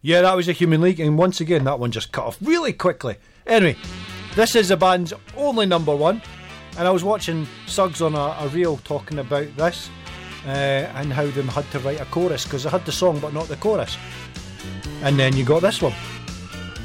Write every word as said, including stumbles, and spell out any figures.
Yeah, that was a Human League, and once again, that one just cut off really quickly. Anyway, this is the band's only number one, and I was watching Suggs on a, a reel talking about this uh, and how they had to write a chorus because they had the song but not the chorus. And then you got this one.